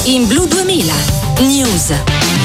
In Blu 2000 News.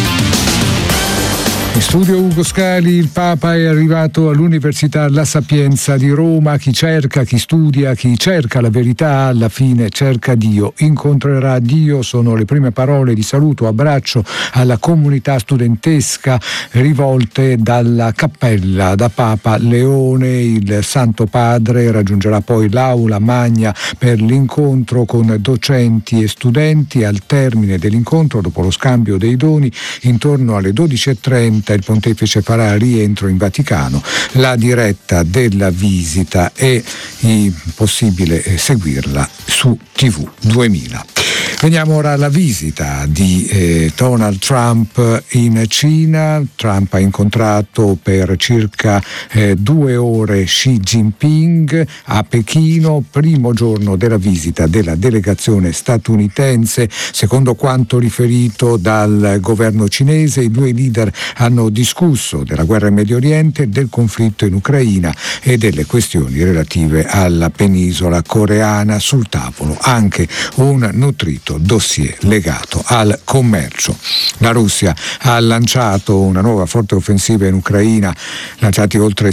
In studio Ugo Scali. Il Papa è arrivato all'Università La Sapienza di Roma. Chi cerca, chi studia, chi cerca la verità, alla fine cerca Dio, incontrerà Dio. Sono le prime parole di saluto, abbraccio alla comunità studentesca rivolte dalla cappella da Papa Leone. Il Santo Padre raggiungerà poi l'Aula Magna per l'incontro con docenti e studenti. Al termine dell'incontro, dopo lo scambio dei doni, intorno alle 12:30 il Pontefice farà rientro in Vaticano. La diretta della visita è possibile seguirla su TV 2000. Veniamo ora alla visita di Donald Trump in Cina. Trump ha incontrato per circa 2 ore Xi Jinping a Pechino, primo giorno della visita della delegazione statunitense. Secondo quanto riferito dal governo cinese, i due leader hanno discusso della guerra in Medio Oriente, del conflitto in Ucraina e delle questioni relative alla penisola coreana. Sul tavolo anche un nutrito dossier legato al commercio. La Russia ha lanciato una nuova forte offensiva in Ucraina, lanciati oltre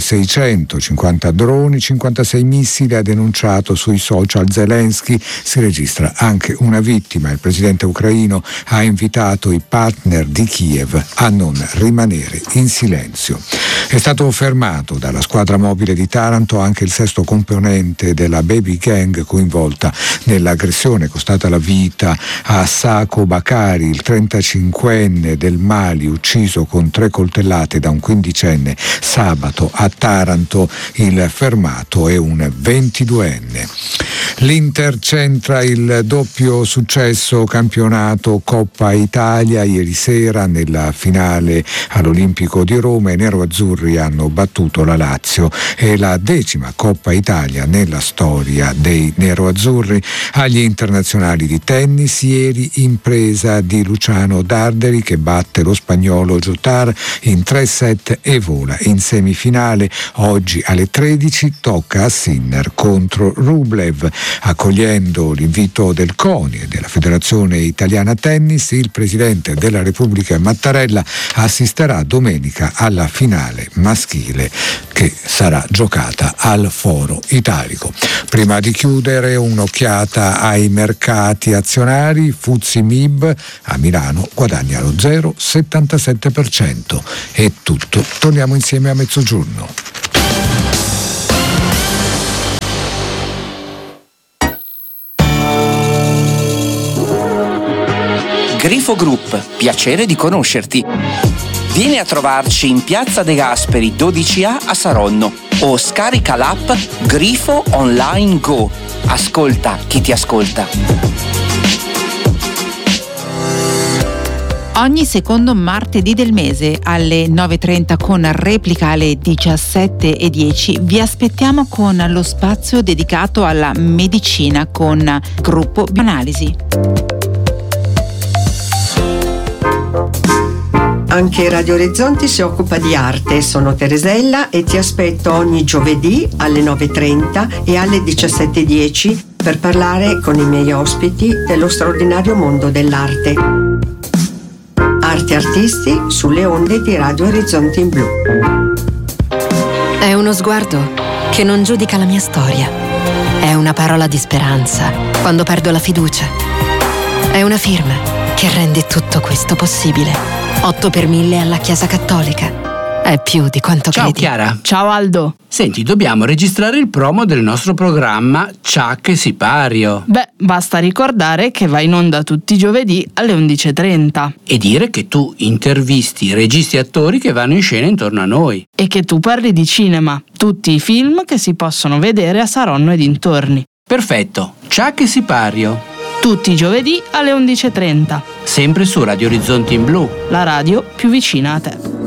650 droni, 56 missili, ha denunciato sui social Zelensky. Si registra anche una vittima. Il presidente ucraino ha invitato i partner di Kiev a non rimanere in silenzio. È stato fermato dalla squadra mobile di Taranto anche il 6º componente della baby gang coinvolta nell'aggressione costata la vita a Sako Bakari, il 35enne del Mali, ucciso con 3 coltellate da un 15enne sabato a Taranto. Il fermato è un 22enne. L'Inter centra il doppio successo campionato Coppa Italia. Ieri sera nella finale all'Olimpico di Roma i neroazzurri hanno battuto la Lazio. È la 10ª Coppa Italia nella storia dei neroazzurri. Agli internazionali di tennis ieri impresa di Luciano Darderi che batte lo spagnolo Jotar in 3 set e vola in semifinale. Oggi alle 13 tocca a Sinner contro Rublev. Accogliendo l'invito del CONI e della Federazione Italiana Tennis, il Presidente della Repubblica Mattarella assisterà domenica alla finale maschile che sarà giocata al Foro Italico. Prima di chiudere, un'occhiata ai mercati azionari. FTSE MIB a Milano guadagna lo 0,77%. È tutto. Torniamo insieme a mezzogiorno. Grifo Group, piacere di conoscerti. Vieni a trovarci in Piazza De Gasperi 12A a Saronno o scarica l'app Grifo Online Go. Ascolta chi ti ascolta. Ogni secondo martedì del mese alle 9:30 con replica alle 17:10 vi aspettiamo con lo spazio dedicato alla medicina con Gruppo Bioanalisi. Anche Radio Orizzonti si occupa di arte. Sono Teresella e ti aspetto ogni giovedì alle 9:30 e alle 17:10 per parlare con i miei ospiti dello straordinario mondo dell'arte. Arte e artisti sulle onde di Radio Orizzonti in Blu. È uno sguardo che non giudica la mia storia. È una parola di speranza quando perdo la fiducia. È una firma che rende tutto questo possibile. 8 per 1000 alla Chiesa Cattolica. È più di quanto Ciao credi. Chiara. Ciao Aldo. Senti, dobbiamo registrare il promo del nostro programma Ciak e Sipario. Beh, basta ricordare che va in onda tutti i giovedì alle 11:30. E dire che tu intervisti registi e attori che vanno in scena intorno a noi. E che tu parli di cinema, tutti i film che si possono vedere a Saronno e dintorni. Perfetto, Ciak e Sipario. Tutti i giovedì alle 11:30. Sempre su Radio Orizzonti in Blu. La radio più vicina a te.